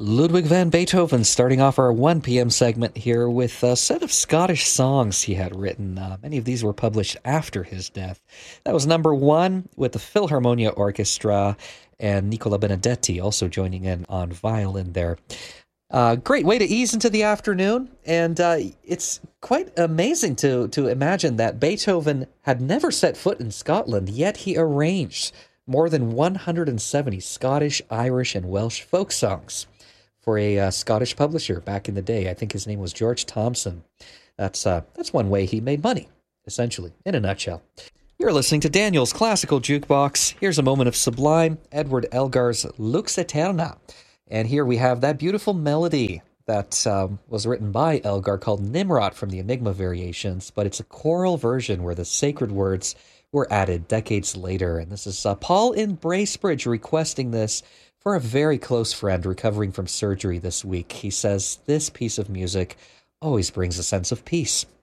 Ludwig van Beethoven starting off our 1 p.m. segment here with a set of Scottish songs he had written. Many of these were published after his death. That was number one with the Philharmonia Orchestra and Nicola Benedetti also joining in on violin there. Great way to ease into the afternoon, and it's quite amazing to imagine that Beethoven had never set foot in Scotland, yet he arranged more than 170 Scottish, Irish, and Welsh folk songs for a Scottish publisher back in the day. I think his name was George Thompson. That's one way he made money, essentially, in a nutshell. You're listening to Daniel's Classical Jukebox. Here's a moment of sublime Edward Elgar's Lux Aeterna. And here we have that beautiful melody that was written by Elgar called Nimrod from the Enigma Variations, but it's a choral version where the sacred words were added decades later. And this is Paul in Bracebridge requesting this for a very close friend recovering from surgery this week. He says this piece of music always brings a sense of peace.